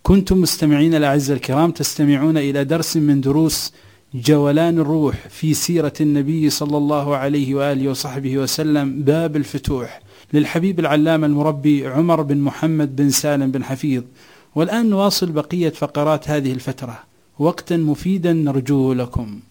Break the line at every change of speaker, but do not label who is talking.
كنتم مستمعين الأعزاء الكرام تستمعون إلى درس من دروس جولان الروح في سيرة النبي صلى الله عليه وآله وصحبه وسلم، باب الفتوح، للحبيب العلامة المربي عمر بن محمد بن سالم بن حفيظ. والآن نواصل بقية فقرات هذه الفترة، وقتا مفيدا نرجوه لكم.